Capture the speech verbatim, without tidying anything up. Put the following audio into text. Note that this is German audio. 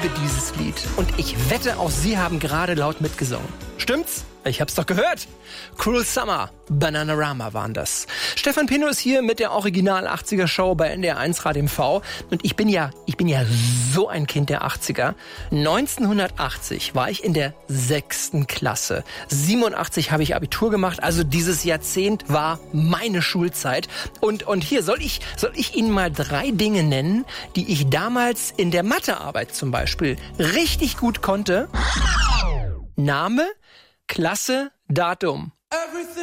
liebe dieses Lied. Und ich wette, auch Sie haben gerade laut mitgesungen. Stimmt's? Ich hab's doch gehört. Cruel Summer, Bananarama waren das. Stefan Pino ist hier mit der Original achtziger Show bei N D R eins Radio M V. Und ich bin ja, ich bin ja so ein Kind der achtziger. neunzehnhundertachtzig war ich in der sechsten Klasse. siebenundachtzig habe ich Abitur gemacht. Also dieses Jahrzehnt war meine Schulzeit. Und, und hier soll ich, soll ich Ihnen mal drei Dinge nennen, die ich damals in der Mathearbeit zum Beispiel richtig gut konnte. Name, Klasse, Datum.